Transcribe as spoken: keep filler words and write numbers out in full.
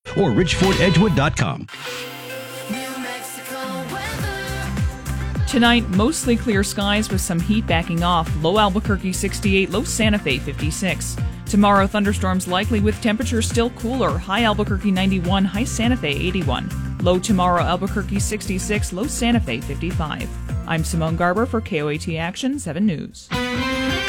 or ridgeford edgewood dot com. Tonight, mostly clear skies with some heat backing off. Low Albuquerque sixty-eight, low Santa Fe fifty-six. Tomorrow, thunderstorms likely with temperatures still cooler. High Albuquerque ninety-one, high Santa Fe eighty-one. Low tomorrow, Albuquerque sixty-six, low Santa Fe fifty-five. I'm Simone Garber for K O A T Action seven News.